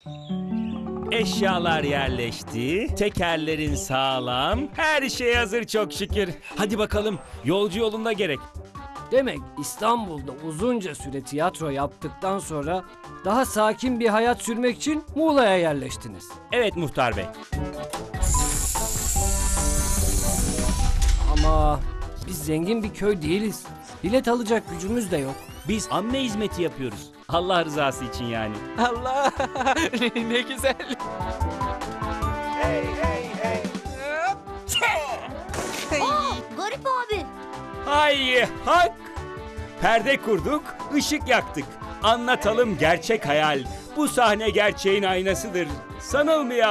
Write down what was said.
Eşyalar yerleşti, tekerlerin sağlam, her şey hazır çok şükür. Hadi bakalım, yolcu yolunda gerek. Demek İstanbul'da uzunca süre tiyatro yaptıktan sonra daha sakin bir hayat sürmek için Muğla'ya yerleştiniz. Evet muhtar bey. Ama biz zengin bir köy değiliz. Bilet alacak gücümüz de yok. Biz amme hizmeti yapıyoruz. Allah rızası için yani. Allah ne güzel. Garip abi. Hay hak! Perde kurduk, ışık yaktık. Anlatalım gerçek hayal. Bu sahne gerçeğin aynasıdır. Sanılmıyor